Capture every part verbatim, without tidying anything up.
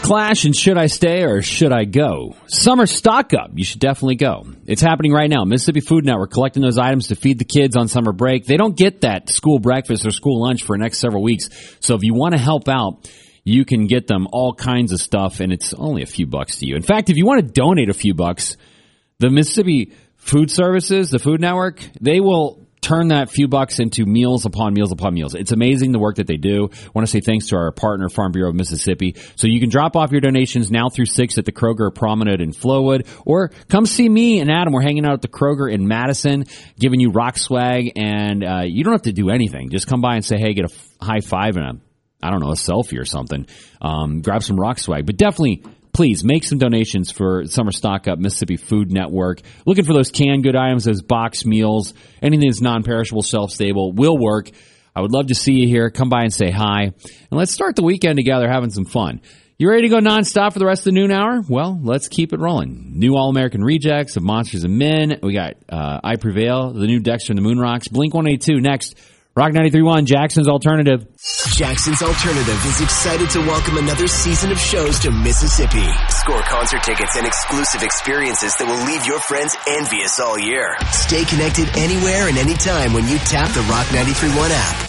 Clash and Should I Stay or Should I Go? Summer stock up. You should definitely go. It's happening right now. Mississippi Food Network collecting those items to feed the kids on summer break. They don't get that school breakfast or school lunch for the next several weeks. So if you want to help out, you can get them all kinds of stuff, and it's only a few bucks to you. In fact, if you want to donate a few bucks, the Mississippi Food Services, the Food Network, they will turn that few bucks into meals upon meals upon meals. It's amazing the work that they do. I want to say thanks to our partner, Farm Bureau of Mississippi. So you can drop off your donations now through six at the Kroger Promenade in Flowood, or come see me and Adam. We're hanging out at the Kroger in Madison, giving you rock swag, and uh, you don't have to do anything. Just come by and say, hey, get a f- high five and a, I don't know, a selfie or something. Um, grab some rock swag. But definitely, please make some donations for Summer Stock Up, Mississippi Food Network. Looking for those canned good items, those box meals, anything that's non-perishable, shelf-stable will work. I would love to see you here. Come by and say hi. And let's start the weekend together having some fun. You ready to go nonstop for the rest of the noon hour? Well, let's keep it rolling. New All-American Rejects of Monsters and Men. We got uh, I Prevail, the new Dexter and the Moonrocks. Blink one eighty-two next. Rock ninety-three point one, Jackson's Alternative. Jackson's Alternative is excited to welcome another season of shows to Mississippi. Score concert tickets and exclusive experiences that will leave your friends envious all year. Stay connected anywhere and anytime when you tap the Rock ninety-three point one app.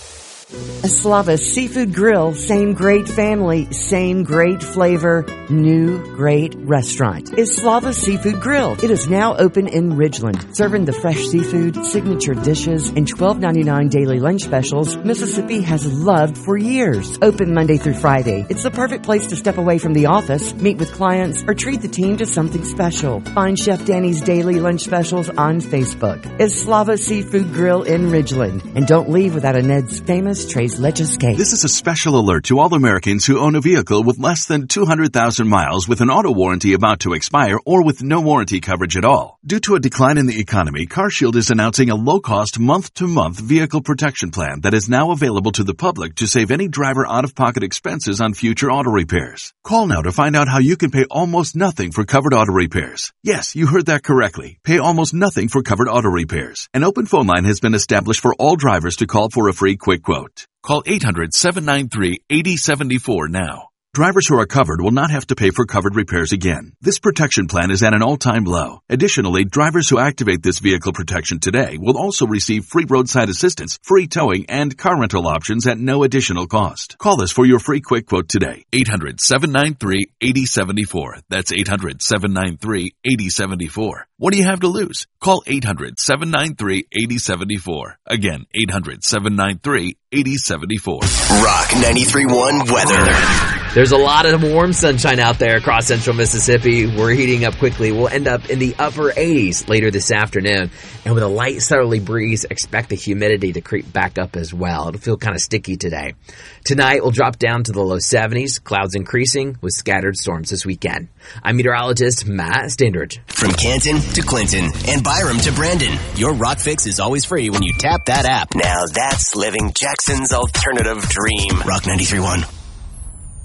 Eslava Seafood Grill, same great family, same great flavor, new great restaurant. Eslava Seafood Grill. It is now open in Ridgeland, serving the fresh seafood, signature dishes, and twelve ninety-nine daily lunch specials Mississippi has loved for years. Open Monday through Friday. It's the perfect place to step away from the office, meet with clients, or treat the team to something special. Find Chef Danny's daily lunch specials on Facebook. Eslava Seafood Grill in Ridgeland. And don't leave without a Ned's famous Tres Leches cake. This is a special alert to all Americans who own a vehicle with less than two hundred thousand miles with an auto warranty about to expire or with no warranty coverage at all. Due to a decline in the economy, CarShield is announcing a low-cost month-to-month vehicle protection plan that is now available to the public to save any driver out-of-pocket expenses on future auto repairs. Call now to find out how you can pay almost nothing for covered auto repairs. Yes, you heard that correctly. Pay almost nothing for covered auto repairs. An open phone line has been established for all drivers to call for a free quick quote. Call eight hundred, seven nine three, eight zero seven four now. Drivers who are covered will not have to pay for covered repairs again. This protection plan is at an all-time low. Additionally, drivers who activate this vehicle protection today will also receive free roadside assistance, free towing, and car rental options at no additional cost. Call us for your free quick quote today. eight hundred, seven nine three, eight zero seven four. That's eight hundred, seven nine three, eight zero seven four. What do you have to lose? Call eight hundred, seven nine three, eight zero seven four. Again, eight hundred, seven nine three, eight zero seven four. Rock ninety-three point one weather. There's a lot of warm sunshine out there across central Mississippi. We're heating up quickly. We'll end up in the upper eighties later this afternoon. And with a light southerly breeze, expect the humidity to creep back up as well. It'll feel kind of sticky today. Tonight, we'll drop down to the low seventies, clouds increasing with scattered storms this weekend. I'm meteorologist Matt Standridge. From Canton to Clinton and Byram to Brandon, your Rock Fix is always free when you tap that app. Now that's living Jackson's alternative dream. Rock ninety-three point one.